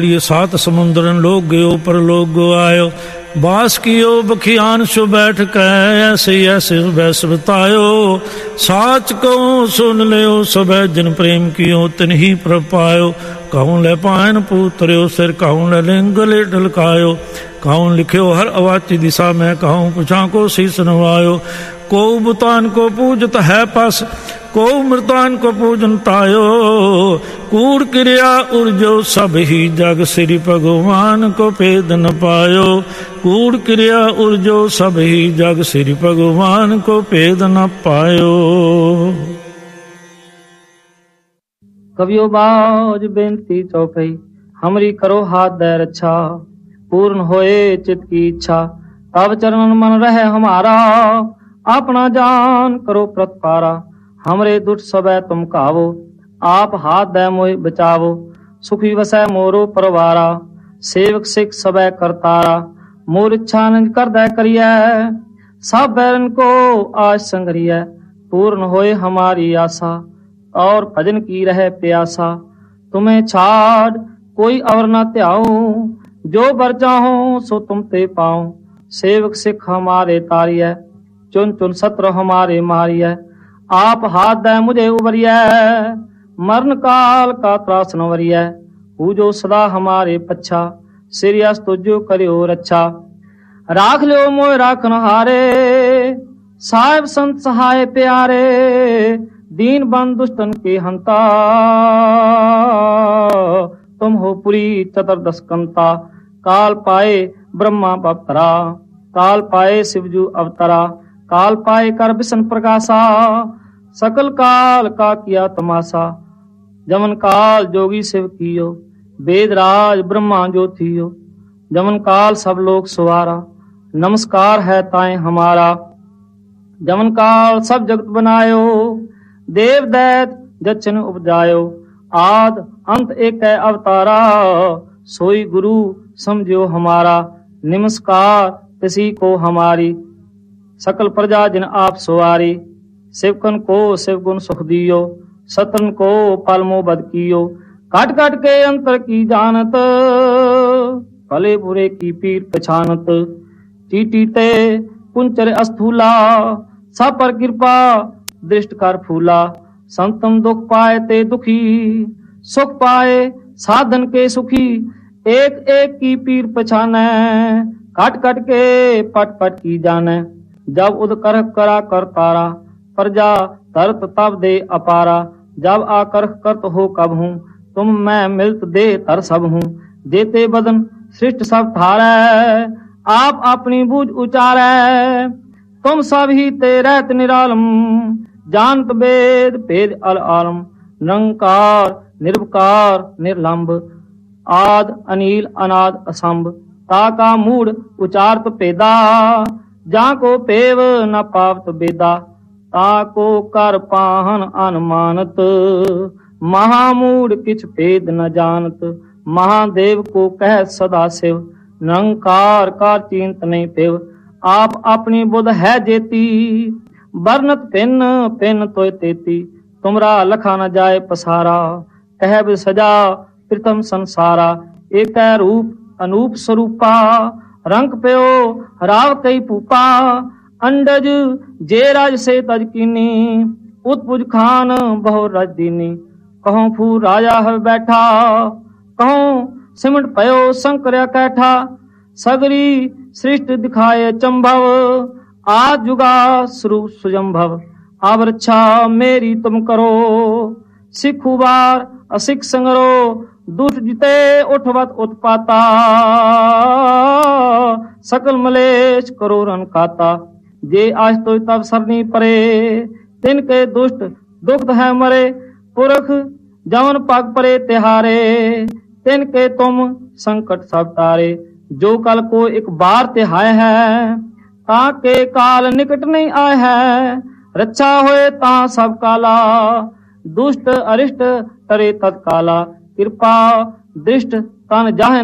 ये सात समुद्रन लोग गयो पर लोग गो आयो, बास कियो बखियान सो बैठ कह ऐसे ऐसे बैस बतायो। साच कहूँ सुन लियो सब जिन प्रेम कियो तिन ही प्रपायो। कहूँ ले पायन पूतर्यो सिर कहूँ ले लिंगले ढलकायो। कहूँ लिखियो हर अवाची दिशा में कहूँ पुछा को शीस नवायो। को बुतान को पूजत है पास को मृतान को पूजन तायो। कूड़ क्रिया उर्जो सब ही जग श्री भगवान को भेद न पायो। कूड़ क्रिया उर्जो सब ही जग श्री भगवान को भेद न पायो। कवियो बाज बेनती चौपई हमरी करो हाथ दे रक्षा। पूर्ण होए चित की इच्छा तब चरण मन रहे हमारा। अपना जान करो प्रतपारा हमरे दुष्ट सबे तुम कावो। आप हाथ दे मोहि बचावो सुखी वसै मोरो परवारा। सेवक सिख सबे करतारा मोर इच्छा निज कर दे करिय। सब बैरन को आज संगरिय पूर्ण होए हमारी आशा। और भजन की रहे प्यासा तुम्हें छाड़ कोई और न त्याऊं। जो बर चाहो सो तुम ते पाऊं। सेवक सिख हमारे तारिय चुन चुन सत्र हमारे मारिय। आप हाथ दे मुझे उबरिय मरण काल का त्रास न वरिय। पूजो सदा हमारे पच्छा सिरियस तुझो करियो रक्षा। राख लो मोय राखन हारे साहिब संत सहाय प्यारे। दीन बंद दुष्टन के हंता तुम हो पुरी चतुर्दश कंता। काल पाए ब्रह्मा बवतरा काल पाए शिवजू अवतरा। काल पाए कर विष्णु प्रकाशा सकल काल का किया तमाशा। जमन काल जोगी शिव कियो वेद राज ब्रह्मा जो थियो। जमन काल सब लोग सुवारा नमस्कार है ताए हमारा। जमन काल सब जगत बनायो देव दैत जचन उपजायो। आद अंत एक है अवतारा सोई गुरु समझो हमारा। नमस्कार किसी को हमारी सकल प्रजा जिन आप सुवारी। शिवकन को शिव गुण सुख दियो सतन को पालमो बद कियो। काट काट के अंतर की जानत भले बुरे की पीर पछानत। टीटी ते कुंचर अस्थूला सब पर कृपा दृष्ट कर फूला। संतम दुख पाए ते दुखी सुख पाए साधन के सुखी। एक एक की पीर पछाने काट काट के पट पट की जाने। जब उद कर करा कर तारा प्रजा तरत तब दे अपारा। जब आकर करत हो कब हूँ तुम मैं मिलत दे तर सब हूँ। देते बदन सृष्ट सब थारे आप अपनी बूझ उचारे। तुम सब ही ते रहत निरालम जानत वेद भेद अल आलम। निरंकार निर्विकार निर्लंब आद अनिल अनाद असंभ। ताका मूड उचारत पेदा जाको पेव न पावत बेदा। ताको कर पाहन अनुमानत महामूड किछ भेद न जानत। महादेव को कह सदा शिव निरंकार का चिंत नहीं पेव। आप अपनी बुध है जेती बरनत पिन पिन तो तेती। तुमरा लखा न जाए पसारा कह भी सजा प्रथम संसारा। एक रूप अनूप स्वरूपा रंग प्यो राव कई पूपा। अंडज जे राज से तज कीनी उत्पुज खान बहु रज दीनी। कहूँ फू राजा है बैठा कहूँ सिमट पयो शंकर कैठा। सगरी सृष्ट दिखाए चंभव आज जुगा स्वरूप सुजंभव। अब रक्षा मेरी तुम करो सिखुबार असिख संगरो। दुष्ट जिते उठवत उत्पाता सकल मलेश करो रन खाता। जे आज तो तब सरनी परे तिनके दुष्ट दुख है मरे। पुरख जवन पग परे तिहारे तिनके तुम संकट सब तारे। जो कल को एक बार तिहाय है ताके काल निकट नहीं आए है। रक्षा होए ता सब काला दुष्ट अरिष्ट करे तत्काला। कृपा दृष्ट तन जाहे